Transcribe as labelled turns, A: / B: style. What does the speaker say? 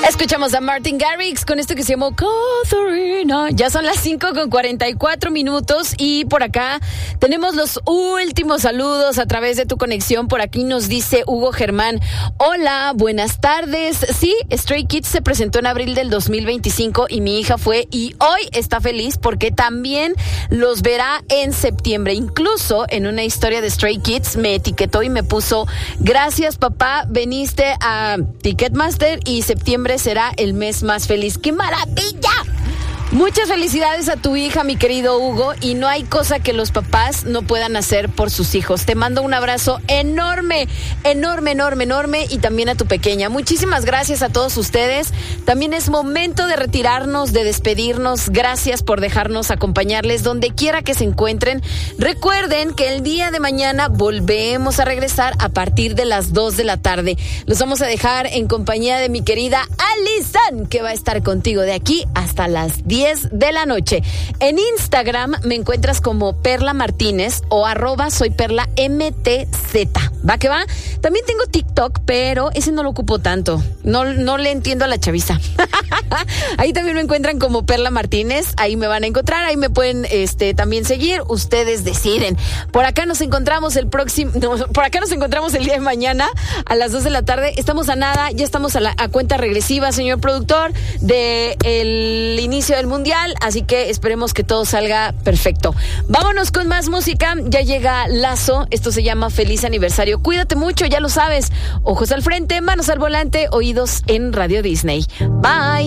A: Escuchamos a Martin Garrix con esto que se llamó Catherine. Ya son las 5:44 y por acá tenemos los últimos saludos a través de tu conexión. Por aquí nos dice Hugo Germán: hola, buenas tardes. Sí, Stray Kids se presentó en abril del 2025 y mi hija fue, y hoy está feliz porque también los verá en septiembre. Incluso en una historia de Stray Kids me etiquetó y me puso: gracias papá, veniste a Ticketmaster y septiembre será el mes más feliz. ¡Qué maravilla! Muchas felicidades a tu hija, mi querido Hugo, y no hay cosa que los papás no puedan hacer por sus hijos. Te mando un abrazo enorme, enorme, enorme, enorme, y también a tu pequeña. Muchísimas gracias a todos ustedes. También es momento de retirarnos, de despedirnos. Gracias por dejarnos acompañarles donde quiera que se encuentren. Recuerden que el día de mañana volvemos a regresar a partir de las 2 de la tarde. Los vamos a dejar en compañía de mi querida Alison, que va a estar contigo de aquí hasta las 10 de la noche. En Instagram me encuentras como Perla Martínez o @soyperlamtz. ¿Va que va? También tengo TikTok, pero ese no lo ocupo tanto. No le entiendo a la chaviza. Ahí también me encuentran como Perla Martínez. Ahí me van a encontrar. Ahí me pueden también seguir. Ustedes deciden. Por acá nos encontramos el día de mañana a las 2 de la tarde. Estamos a nada. Ya estamos a cuenta regresiva, señor productor, del inicio del mundial. Así que esperemos que todo salga perfecto. Vámonos con más música. Ya llega Lazo. Esto se llama Feliz Aniversario. Cuídate mucho, ya lo sabes. Ojos al frente, manos al volante, oídos en Radio Disney. Bye.